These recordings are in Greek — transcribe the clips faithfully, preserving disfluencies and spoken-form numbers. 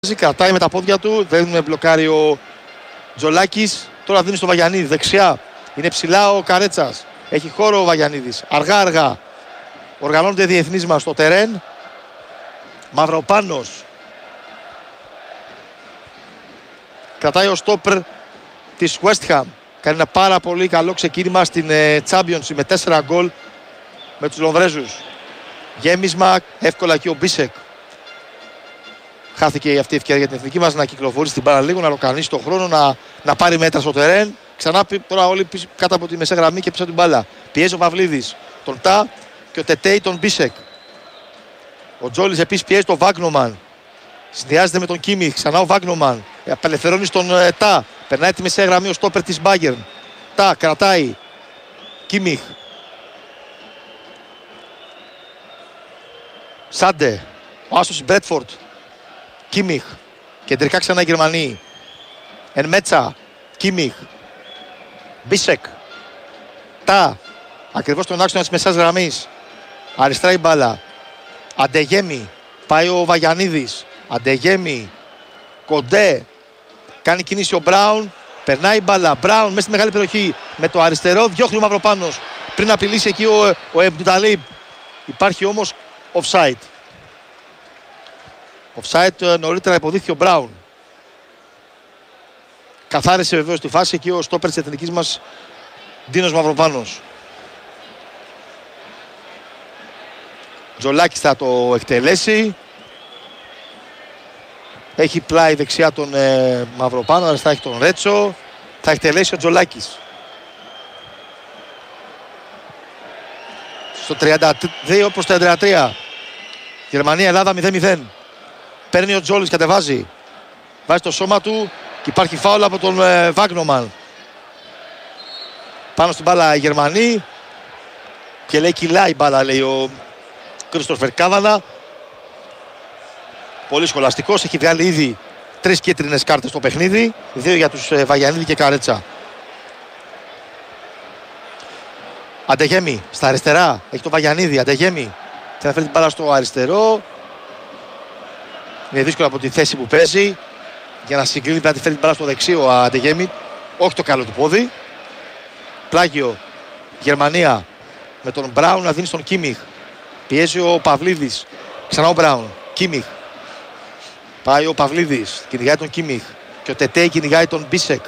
Κρατάει με τα πόδια του, δεν μπλοκάρει ο Τζολάκης. Τώρα δίνει στο Βαγιανίδη, δεξιά. Είναι ψηλά ο Καρέτσας. Έχει χώρο ο Βαγιανίδης. Αργά αργά. Οργανώνεται διεθνίσμα στο τερέν. Μαυροπάνος. Κρατάει ο στόπερ της West Ham. Κάνει ένα πάρα πολύ καλό ξεκίνημα στην Championship με τέσσερα γκολ με τους Λονδρέζους. Γέμισμα, εύκολα εκεί ο Μπίσεκ. Χάθηκε αυτή η ευκαιρία για την εθνική μας να κυκλοφορήσει την μπάλα λίγο, να ροκανίσει τον χρόνο, να, να πάρει μέτρα στο τερέν. Ξανά τώρα όλοι πίσω, κάτω από τη μεσαία γραμμή και πίσω την μπάλα. Πιέζει ο Παυλίδης, τον Τα και ο Τετέι τον Μπίσεκ. Ο Τζόλης επίσης πιέζει τον Βάγνομαν. Συνδυάζεται με τον Κίμιχ, ξανά ο Βάγνομαν. Απελευθερώνει στον ε, Τα. Περνάει τη μεσαία γραμμή ο στόπερ της Μπάγκερν. Τα κρατάει. Κίμιχ. Σάντε. Ο άστος Μπρέτφορντ. Κίμιχ. Κεντρικά ξανά οι Γερμανοί. Εν Μέτσα. Κίμιχ. Μπίσεκ. Τα. Ακριβώς τον άξονα της μεσαίας γραμμής. Αριστερά η μπάλα. Αντεγέμι. Πάει ο Βαγιανίδης. Αντεγέμι. Κοντέ. Κάνει κίνηση ο Μπράουν. Περνάει η μπάλα. Μπράουν μέσα στη μεγάλη περιοχή. Με το αριστερό διώχνει ο Μαυροπάνος. Πριν απειλήσει εκεί ο, ο Εμπταλίμπ. Υπάρχει όμως offside. Offside νωρίτερα υποδείχθηκε ο Μπράουν. Καθάρισε βεβαίως τη φάση εκεί ο στόπερ της εθνικής μας Ντίνος Μαυροπάνος. Τζολάκης θα το εκτελέσει. Έχει πλάι δεξιά τον ε, Μαυροπάνο, αριστερά έχει τον Ρέτσο. Θα εκτελέσει ο Τζολάκης. Στο τριάντα δύο προς τριάντα τρία. Γερμανία-Ελλάδα μηδέν μηδέν. Παίρνει ο Τζόλης, κατεβάζει. Βάζει το σώμα του και υπάρχει φάουλ από τον ε, Βάγνομαν. Πάνω στην μπάλα οι Γερμανοί. Και λέει κυλάει η μπάλα, λέει ο Κρίστοφερ Κάβανα. Πολύ σχολαστικός, έχει βγάλει ήδη τρεις κίτρινες κάρτες στο παιχνίδι. Δύο για τους ε, Βαγιανίδη και Καρέτσα. Αντεγέμι στα αριστερά, έχει το Βαγιανίδη, Αντεγέμι. Θα φέρει την μπάλα στο αριστερό. Είναι δύσκολο από τη θέση που παίζει. Για να συγκρίνει πρέπει να τη φέρει την μπάλα στο δεξί ο Αντεγέμι. Όχι το καλό του πόδι. Πλάγιο, Γερμανία. Με τον Μπράουν να δίνει στον Κίμιχ. Πιέζει ο Παυλίδης. Ξανά ο Μπράουν. Κίμιχ. Πάει ο Παυλίδης. Κυνηγάει τον Κίμιχ. Και ο Τετέι κυνηγάει τον Μπίσεκ.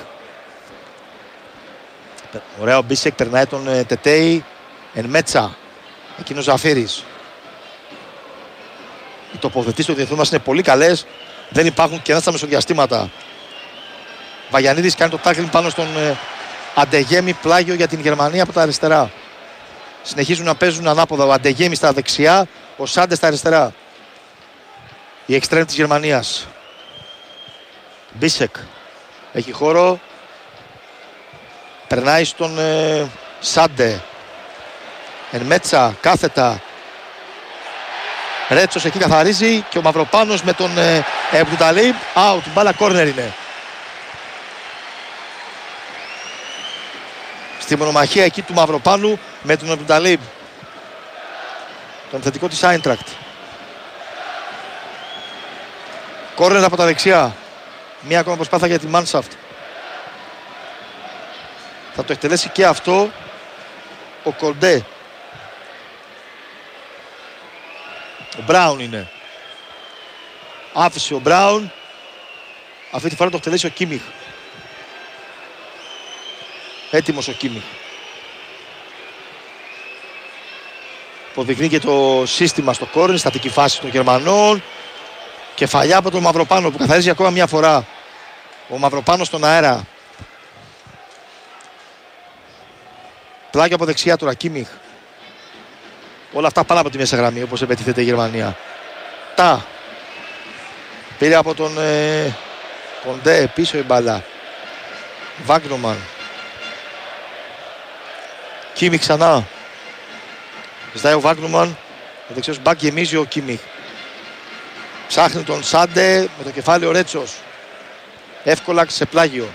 Ωραία ο Μπίσεκ. Περνάει τον ε, Τετέι. Εν Μέτσα. Εκείνος Ζαφύρης. Οι τοποθετήσεις του διεθνού μας είναι πολύ καλές. Δεν υπάρχουν κενά στα μεσοδιαστήματα. Βαγιανίδης κάνει το τάκλινγκ πάνω στον ε, Αντεγέμι. Πλάγιο για την Γερμανία από τα αριστερά. Συνεχίζουν να παίζουν ανάποδα. Ο Αντεγέμι στα δεξιά. Ο Σάντε στα αριστερά. Η εξτρέμ της Γερμανίας. Μπίσεκ. Έχει χώρο. Περνάει στον ε, Σάντε. Εν Μέτσα. Κάθετα. Ρέτσος εκεί καθαρίζει. Και ο Μαυροπάνος με τον ε, Εμπταλίμπ. Out. Μπάλα κόρνερ είναι. Στη μονομαχία εκεί του Μαυροπάνου με τον Εμπταλίμπ. Τον θετικό της Άιντρακτ. Κόρνερ από τα δεξιά. Μία ακόμα προσπάθεια για τη Μάνσαφτ. Θα το εκτελέσει και αυτό ο Κοντέ. Ο Μπράουν είναι. Άφησε ο Μπράουν. Αυτή τη φορά το εκτελέσει ο Κίμιχ. Έτοιμος ο Κίμιχ. Αποδεικνύει και το σύστημα στο κόρνερ, στατική φάση των Γερμανών. Κεφαλιά από τον Μαυροπάνο που καθαρίζει ακόμα μια φορά. Ο Μαυροπάνος στον αέρα. Πλάγιο από δεξιά τώρα, Κίμιχ. Όλα αυτά πάνω από τη μέσα γραμμή όπως επιτίθεται η Γερμανία. Τα. Πήρε από τον ε, Κοντέ πίσω η μπαλά. Βάγνομαν. Κίμιχ ξανά. Ζητάει ο Βάγνομαν. Ο δεξιός μπακ γεμίζει ο Κίμιχ. Ψάχνει τον Σάντε με το κεφάλι ο Ρέτσος. Εύκολα σε πλάγιο.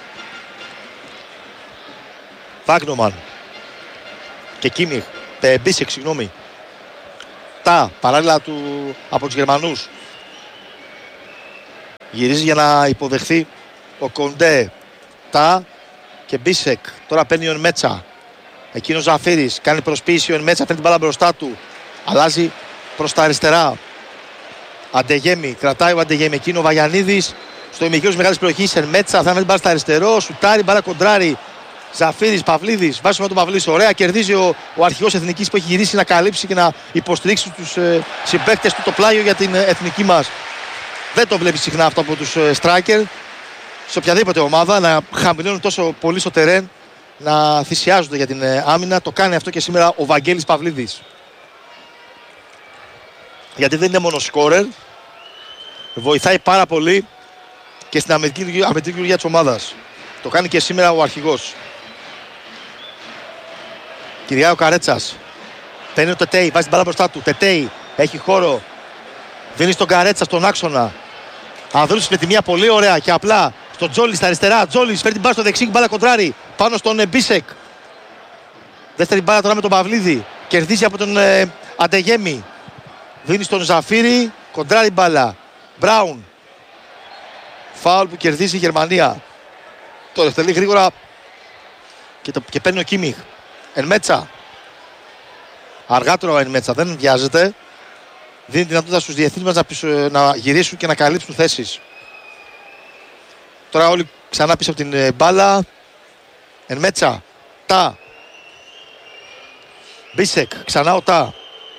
Βάγνομαν. Και Κίμιχ. Μπίσεκ, συγγνώμη. Τα παράλληλα του από τους Γερμανούς. Γυρίζει για να υποδεχθεί ο Κοντέ. Τα και Μπίσεκ. Τώρα παίρνει ο Ενμέτσα. Εκείνος Ζαφύρης κάνει προσποίηση. Ο Ενμέτσα φέρνει την μπάλα μπροστά του. Αλλάζει προς τα αριστερά. Αντεγέμι. Κρατάει ο Αντεγέμι. Εκείνο ο Βαγιανίδης. Στο ημικύριο μεγάλη περιοχή. Ενμέτσα. Θα φέρνει την μπάλα στα αριστερό. Σουτάρει. Μπάλα κοντράρει. Ζαφύρης, Παυλίδης. Βάζει τον Παυλίδης. Ωραία. Κερδίζει ο, ο αρχηγός εθνικής που έχει γυρίσει να καλύψει και να υποστηρίξει τους ε, συμπαίκτες του το πλάγιο για την ε, εθνική μας. Δεν το βλέπει συχνά αυτό από τους ε, striker. Σε οποιαδήποτε ομάδα να χαμηλώνουν τόσο πολύ στο τερέν, να θυσιάζονται για την ε, άμυνα. Το κάνει αυτό και σήμερα ο Βαγγέλης Παυλίδης. Γιατί δεν είναι μόνο σκόρερ, βοηθάει πάρα πολύ και στην αμυντική λειτουργία της ομάδας. Το κάνει και σήμερα ο αρχηγός. Κυριάκο Καρέτσας. Παίρνει ο Τετέι, βάζει την μπάλα μπροστά του. Τετέι έχει χώρο. Δίνει στον Καρέτσα στον άξονα. Ανδρούτσης με τη μία πολύ ωραία και απλά στον Τζόλι στα αριστερά. Τζόλις φέρνει την μπάλα στο δεξί, μπάλα κοντράρει πάνω στον Μπίσεκ. Δεύτερη μπάλα τώρα με τον Παυλίδη. Κερδίζει από τον ε, Αντεγέμι. Δίνει στον Ζαφύρη, κοντράρει μπάλα. Μπράουν. Φάουλ που κερδίζει η Γερμανία. Το δευτερλεί γρήγορα και, το, και παίρνει ο Κίμιχ. Ενμέτσα. Αργά τώρα ο Ενμέτσα, δεν βιάζεται. Δίνει δυνατότητα στους διεθνείς μας να, να γυρίσουν και να καλύψουν θέσεις. Τώρα όλοι ξανά πίσω από την ε, μπάλα. Ενμέτσα. Τα. Μπίσεκ. Ξανά ο Τα.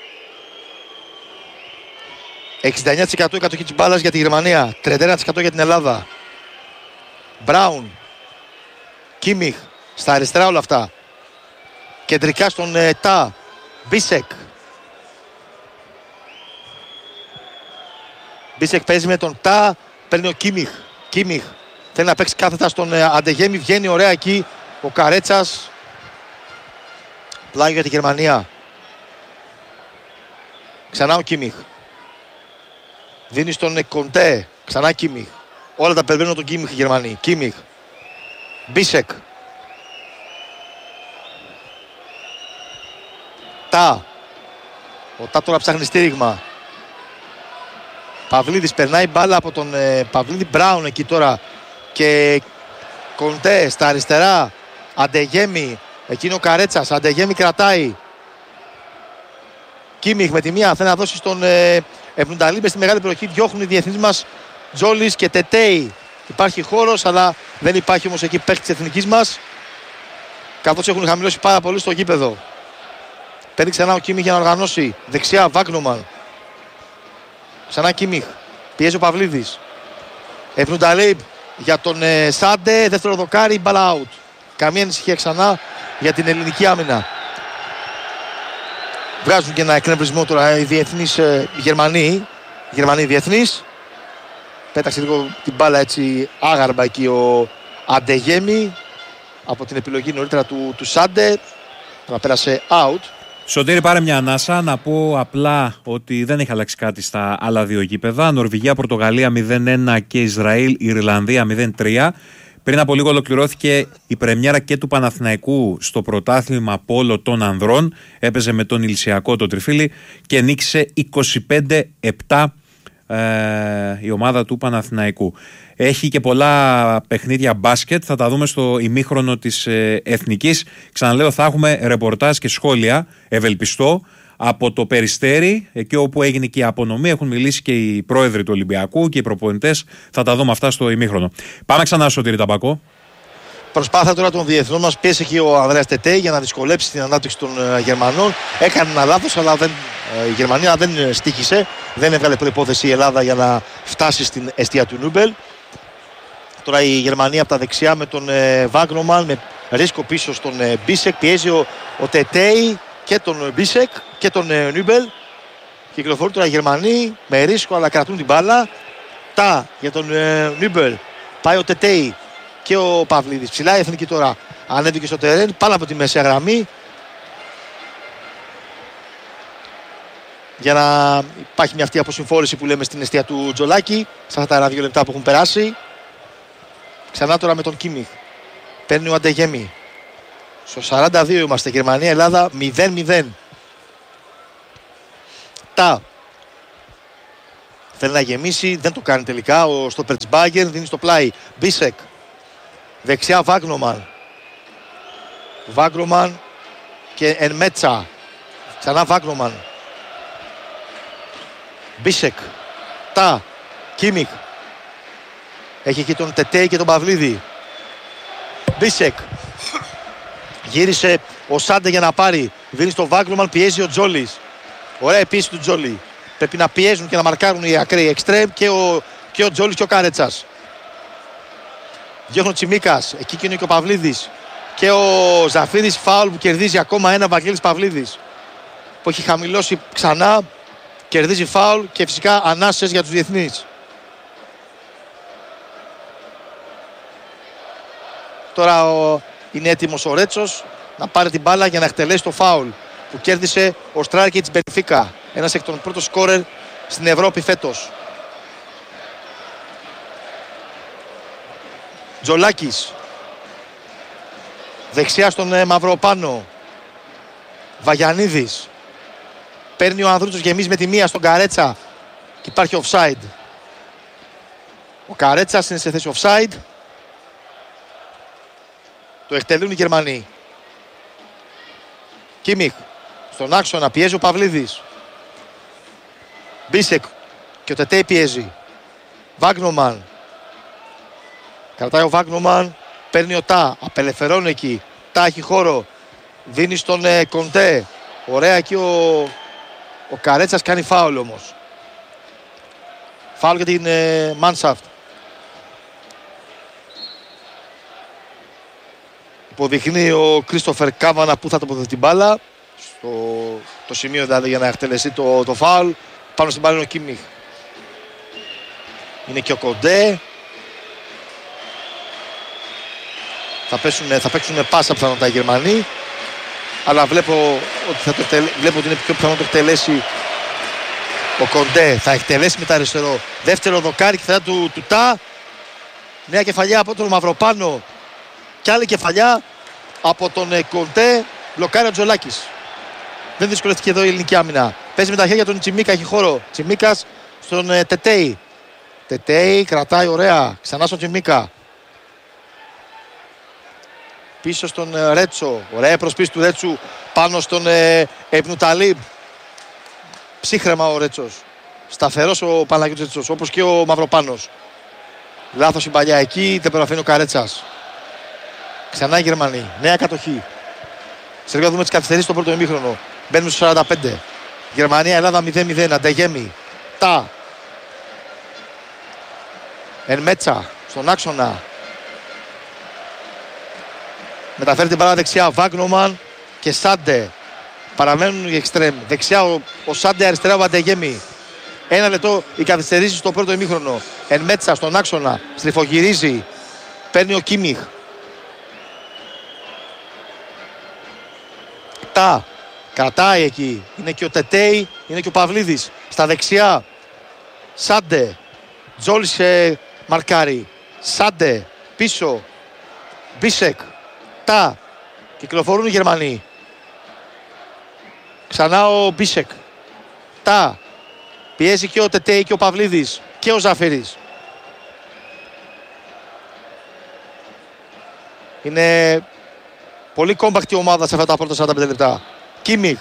εξήντα εννέα τοις εκατό η κατοχή της μπάλας για τη Γερμανία. τριάντα ένα τοις εκατό για την Ελλάδα. Μπράουν. Κίμιχ. Στα αριστερά όλα αυτά. Κεντρικά στον ε, Τα. Μπίσεκ. Μπίσεκ παίζει με τον Τα. Παίρνει ο Κίμιχ. Κίμιχ. Θέλει να παίξει κάθετα στον ε, Αντεγέμι. Βγαίνει ωραία εκεί ο Καρέτσας. Πλάγιο για τη Γερμανία. Ξανά ο Κίμιχ. Δίνει στον ε, Κοντέ. Ξανά Κίμιχ. Όλα τα περιμένουν τον Κίμιχ οι Γερμανοί. Κίμιχ. Μπίσεκ. Τα. Ο Τα τώρα ψάχνει στήριγμα. Παυλίδης περνάει μπάλα από τον ε, Παυλίδη. Μπράουν εκεί τώρα. Και Κοντέ στα αριστερά. Αντεγέμι. Εκείνο ο Καρέτσας. Αντεγέμι κρατάει. Κίμιχ με τη μία θέλει να δώσει στον ε, Ευνουνταλίμπε στη μεγάλη περιοχή. Διώχνουν οι διεθνείς μας Τζόλις και Τετέι. Υπάρχει χώρος, αλλά δεν υπάρχει όμως εκεί παίκτη της εθνικής μας. Καθώς έχουν χαμηλώσει πάρα πολύ στο γήπεδο. Παίρνει ξανά ο Κίμιχ για να οργανώσει. Δεξιά Βάγνομαν. Ξανά Κίμιχ. Πιέζει ο Παυλίδης. Ευνουνταλίμπ για τον ε, Σάντε. Δεύτερο δοκάρι. Μπάλα out. Καμία ανησυχία ξανά για την ελληνική άμυνα. Βγάζουν και ένα εκνευρισμό τώρα οι διεθνείς ε, Γερμανοί. Γερμανοί διεθνείς. Πέταξε λίγο την μπάλα έτσι άγαρμα εκεί ο Αντεγέμι από την επιλογή νωρίτερα του, του Σάντε. Να πέρασε out. Σωτήρη, πάρε μια ανάσα. Να πω απλά ότι δεν έχει αλλάξει κάτι στα άλλα δύο γήπεδα. Νορβηγία, Πορτογαλία μηδέν ένα και Ισραήλ, Ιρλανδία μηδέν τρία. Πριν από λίγο ολοκληρώθηκε η πρεμιέρα και του Παναθηναϊκού στο πρωτάθλημα πόλο των ανδρών. Έπαιζε με τον Ηλσιακό το Τριφύλι και νίκησε είκοσι πέντε επτά ε, η ομάδα του Παναθηναϊκού. Έχει και πολλά παιχνίδια μπάσκετ, θα τα δούμε στο ημίχρονο της ε, Εθνικής. Ξαναλέω, θα έχουμε ρεπορτάζ και σχόλια, ευελπιστώ, από το Περιστέρι, εκεί όπου έγινε και η απονομή. Έχουν μιλήσει και οι πρόεδροι του Ολυμπιακού και οι προπονητές. Θα τα δούμε αυτά στο ημίχρονο. Πάμε ξανά, Σωτήρη Ταμπακό. Προσπάθεια τώρα των διεθνών μας, πίεσε και ο Ανδρέας Τετέι για να δυσκολέψει την ανάπτυξη των uh, Γερμανών. Έκανε ένα λάθος, αλλά δεν, uh, η Γερμανία δεν στοίχησε. Δεν έβγαλε προϋπόθεση η Ελλάδα για να φτάσει στην εστία του Νούμπελ. Τώρα η Γερμανία από τα δεξιά με τον uh, Βάγνομαν, με ρίσκο πίσω στον uh, Μπίσεκ. Πιέζει ο, ο Τετέι και τον Μπίσεκ και τον uh, Νούμπελ. Κυκλοφορούν τώρα οι Γερμανοί με ρίσκο, αλλά κρατούν την μπάλα. Τα για τον uh, Νούμπελ. Πάει ο Τετέι και ο Παυλίδης. Ψηλά η εθνική τώρα ανέβηκε στο τερέν πάνω από τη μεσαία γραμμή για να υπάρχει μια αυτή αποσυμφόρηση που λέμε στην εστία του Τζολάκη σε αυτά τα δύο λεπτά που έχουν περάσει. Ξανά τώρα με τον Κίμιχ. Παίρνει ο Αντεγέμι. Στο σαράντα δύο είμαστε. Γερμανία, Ελλάδα μηδέν μηδέν. Τα. Θέλει να γεμίσει, δεν το κάνει τελικά. Ο στόπερ της Bayern δίνει στο πλάι. Μπίσεκ. Δεξιά Βάγνομαν. Βάγνομαν και Ενμέτσα. Ξανά Βάγνομαν. Μπίσεκ. Τα. Κίμιχ. Έχει εκεί τον Τετέι και τον Παυλίδη. Μπίσεκ. Γύρισε ο Σάντε για να πάρει. Δίνει στο Βάγνομαν, πιέζει ο Τζόλης. Ωραία επίσης του Τζόλη. Πρέπει να πιέζουν και να μαρκάρουν οι ακραίοι εξτρέμ και ο, και ο Τζόλης και ο Κάρετσας. Διώχνει ο Τσιμίκας. Εκεί και είναι και ο Παυλίδης. Και ο Ζαφύρης φάουλ που κερδίζει ακόμα ένα. Βαγγέλης Παυλίδης που έχει χαμηλώσει ξανά. Κερδίζει φάουλ και φυσικά ανάσες για τους διεθνείς. Τώρα ο, είναι έτοιμος ο Ρέτσος να πάρει την μπάλα για να εκτελέσει το φάουλ που κέρδισε ο Στράκη της Μπενφίκα. Ένας εκ των πρώτων σκόρερ στην Ευρώπη φέτος. Τζολάκης. Δεξιά στον ε, Μαυροπάνο. Βαγιανίδης. Παίρνει ο Ανδρούτσος, γεμίζει με τη μία στον Καρέτσα και υπάρχει offside. Ο Καρέτσας είναι σε θέση offside. Το εκτελούν οι Γερμανοί. Κίμιχ. Στον άξονα πιέζει ο Παυλίδης. Μπίσεκ και ο Τετέι πιέζει. Βάγνομαν. Κρατάει ο Βάγνομαν. Παίρνει ο Τα. Απελευθερώνει εκεί. Τα έχει χώρο. Δίνει στον ε, Κοντέ. Ωραία εκεί ο, ο Καρέτσας κάνει φάουλ όμως. Φάουλ για την ε, Μάνσαφτ. Υποδειχνεί ο Κρίστοφερ Κάβανα που θα τοποθετεί την μπάλα. Στο το σημείο δηλαδή για να εκτελεστεί το, το φάουλ. Πάνω στην μπάλα είναι ο Κίμιχ. Είναι και ο Κοντέ. Θα, πέσουν, θα παίξουν πάσα πιθανότατα οι Γερμανοί. Αλλά βλέπω ότι, θα το εκτελε... βλέπω ότι είναι πιο πιθανό να το εκτελέσει ο Κοντέ. Θα εκτελέσει με τα αριστερό. Δεύτερο δοκάρι και θα του, του Τα. Νέα κεφαλιά από τον Μαυροπάνο. Και άλλη κεφαλιά από τον ε, Κοντέ. Μπλοκάρει ο Τζολάκης. Δεν δυσκολεύτηκε εδώ η ελληνική άμυνα. Παίζει με τα χέρια τον Τσιμίκα, έχει χώρο. Τσιμίκας στον ε, Τετέι. Τετέι κρατάει ωραία. Ξανά στον Τσιμίκα. Πίσω στον ε, Ρέτσο. Ωραία προσπίση του Ρέτσου πάνω στον ε, Επνουταλίμπ. Ψύχρεμα ο Ρέτσος. Σταθερός ο Παναγιώτης Ρέτσος, όπως και ο Μαυροπάνος. Λάθος η παλιά εκεί, δεν προφέρει ο Καρέτσας. Ξανά οι Γερμανοί. Νέα κατοχή. Σε λίγο δούμε τις καθυστερήσεις στο πρώτο ημίχρονο. Μπαίνουμε στο σαράντα πέντε. Γερμανία, Ελλάδα μηδέν μηδέν. Αντεγέμι. Τα. Ενμέτσα. Στον άξονα. Μεταφέρει την μπάλα δεξιά. Βάγνομαν και Σάντε. Παραμένουν οι εξτρέμ. Δεξιά ο, ο Σάντε, αριστερά ο Αντεγέμι. Ένα λεπτό οι καθυστερήσεις στο πρώτο ημίχρονο. Ενμέτσα στον άξονα. Στριφογυρίζει. Παίρνει ο Κίμιχ. Τα. Κρατάει εκεί. Είναι και ο Τετέι. Είναι και ο Παυλίδης. Στα δεξιά. Σάντε. Τζόλης ε, μαρκάρει. Σάντε. Πίσω. Μπίσεκ. Τα. Κυκλοφορούν οι Γερμανοί. Ξανά ο Μπίσεκ. Τα. Πιέζει και ο Τετέι και ο Παυλίδης. Και ο Ζαφύρης. Είναι πολύ κόμπακτη ομάδα σε αυτά τα πρώτα σαράντα πέντε λεπτά. Κίμιχ.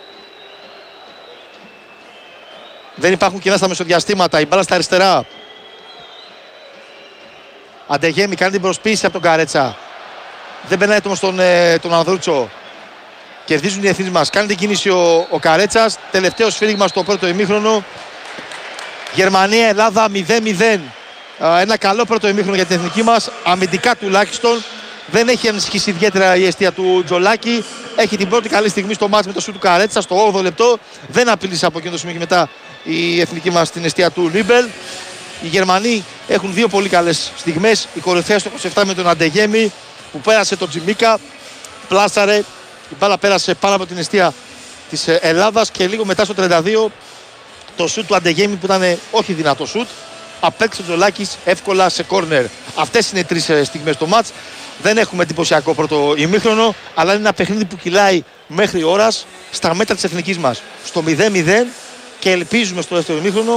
Δεν υπάρχουν κοινά στα μεσοδιαστήματα. Η μπάλα στα αριστερά. Αντεγέμι κάνει την προσποίηση από τον Καρέτσα. Δεν περνάει έτοιμο στον ε, τον Ανδρούτσο. Κερδίζουν οι εθνείς μας. Κάνει την κίνηση ο, ο Καρέτσας. Τελευταίο σφύριγμα στο πρώτο ημίχρονο. Γερμανία, Ελλάδα μηδέν μηδέν. Ένα καλό πρώτο ημίχρονο για την εθνική μας. Αμυντικά τουλάχιστον. Δεν έχει ανησυχήσει ιδιαίτερα η αιστεία του Τζολάκη. Έχει την πρώτη καλή στιγμή στο μάτς με το σου του Καρέτσα στο όγδοο λεπτό. Δεν απειλήσε από εκείνο το σημείο και μετά η εθνική μας στην αιστεία του Νίμπελ. Οι Γερμανοί έχουν δύο πολύ καλές στιγμές. Η κορυφαία στο είκοσι επτά με τον Αντεγέμι που πέρασε τον Τζιμίκα. Πλάσαρε. Η μπάλα πέρασε πάνω από την αιστεία της Ελλάδας και λίγο μετά στο τριάντα δύο το σουτ του Αντεγέμι που ήταν όχι δυνατό σουτ. Απέκτησε ο Τζολάκης εύκολα σε κόρνερ. Αυτές είναι οι τρεις στιγμές στο μάτς. Δεν έχουμε εντυπωσιακό πρώτο ημίχρονο, αλλά είναι ένα παιχνίδι που κυλάει μέχρι ώρας στα μέτρα της εθνικής μας. Στο μηδέν μηδέν και ελπίζουμε στο δεύτερο ημίχρονο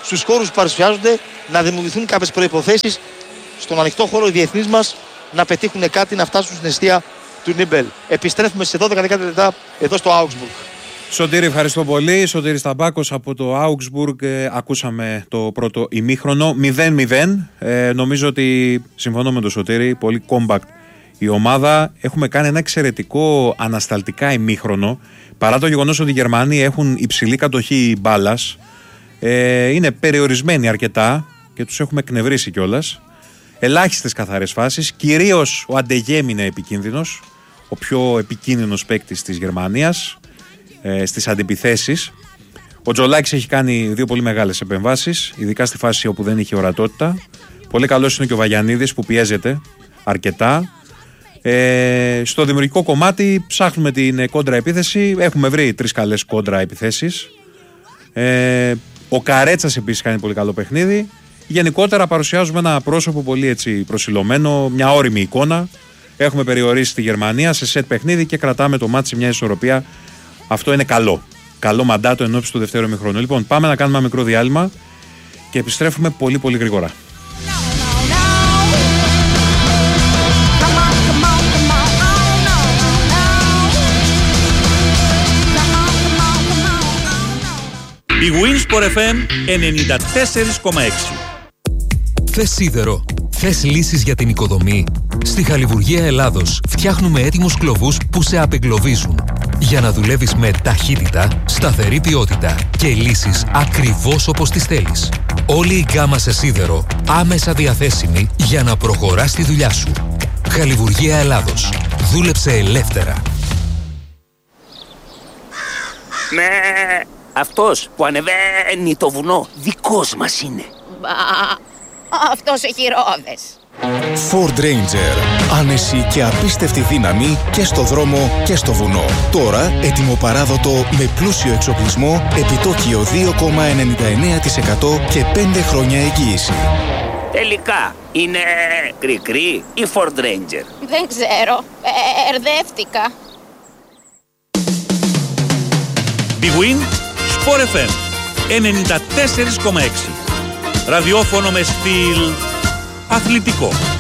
στους χώρους που παρουσιάζονται να δημιουργηθούν κάποιες προϋποθέσεις στον ανοιχτό χώρο οι διεθνείς μας να πετύχουν κάτι, να φτάσουν στην αιστεία του Νίμπελ. Επιστρέφουμε σε δώδεκα με δεκατρία λεπτά εδώ στο Augsburg. Σωτήρη, ευχαριστώ πολύ. Σωτήρης Ταμπάκος από το Augsburg. Ε, ακούσαμε το πρώτο ημίχρονο. μηδέν μηδέν. Ε, νομίζω ότι συμφωνώ με τον Σωτήρη. Πολύ compact η ομάδα. Έχουμε κάνει ένα εξαιρετικό ανασταλτικά ημίχρονο. Παρά το γεγονός ότι οι Γερμανοί έχουν υψηλή κατοχή μπάλας. Ε, είναι περιορισμένοι αρκετά και τους έχουμε εκνευρίσει κιόλας. Ελάχιστες καθαρές φάσεις. Κυρίως ο Αντεγέμ είναι επικίνδυνος. Ο πιο επικίνδυνος παίκτης της Γερμανίας ε, στις αντιπιθέσεις. Ο Τζολάκης έχει κάνει δύο πολύ μεγάλες επεμβάσεις, ειδικά στη φάση όπου δεν είχε ορατότητα. Πολύ καλός είναι και ο Βαγιανίδης που πιέζεται αρκετά. Ε, στο δημιουργικό κομμάτι ψάχνουμε την κόντρα επίθεση. Έχουμε βρει τρεις καλές κόντρα επιθέσεις. Ε, ο Καρέτσας επίσης κάνει πολύ καλό παιχνίδι. Γενικότερα παρουσιάζουμε ένα πρόσωπο πολύ έτσι προσιλωμένο, μια όριμη εικόνα. Έχουμε περιορίσει τη Γερμανία σε σετ παιχνίδι και κρατάμε το μάτι σε μια ισορροπία. Αυτό είναι καλό. Καλό μαντάτο εν ώψη του δευτέρου ημιχρόνου. Λοιπόν, πάμε να κάνουμε ένα μικρό διάλειμμα και επιστρέφουμε πολύ πολύ γρήγορα. Η Winsport εφ εμ ενενήντα τέσσερα κόμμα έξι. Θες σίδερο, θες λύσεις για την οικοδομή. Στη Χαλιβουργία Ελλάδος φτιάχνουμε έτοιμους κλωβούς που σε απεγκλωβίζουν. Για να δουλεύεις με ταχύτητα, σταθερή ποιότητα και λύσεις ακριβώς όπως τις θέλεις. Όλη η γκάμα σε σίδερο άμεσα διαθέσιμη για να προχωράς τη δουλειά σου. Χαλιβουργία Ελλάδος. Δούλεψε ελεύθερα. Με αυτός που ανεβαίνει το βουνό δικός μας είναι. Μπα, αυτός έχει ρόδες. Ford Ranger. Άνεση και απίστευτη δύναμη και στο δρόμο και στο βουνό. Τώρα ετοιμοπαράδοτο με πλούσιο εξοπλισμό, επιτόκιο δύο κόμμα ενενήντα εννέα τοις εκατό και πέντε χρόνια εγγύηση. Τελικά είναι κρικρή ή Ford Ranger? Δεν ξέρω, ερδεύτηκα. Big Win Sport εφ εμ ενενήντα τέσσερα κόμμα έξι. Ραδιόφωνο με στυλ αθλητικό.